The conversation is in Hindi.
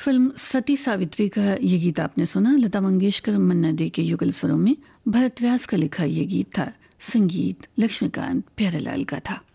फिल्म सती सावित्री का ये गीत आपने सुना। लता मंगेशकर मन्ना डे के युगल स्वरों में भरत व्यास का लिखा ये गीत था। संगीत लक्ष्मीकांत प्यारेलाल का था।